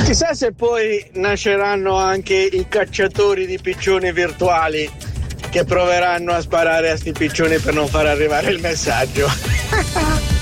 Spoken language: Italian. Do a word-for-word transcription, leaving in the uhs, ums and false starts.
Chissà se poi nasceranno anche i cacciatori di piccioni virtuali che proveranno a sparare a sti piccioni per non far arrivare il messaggio.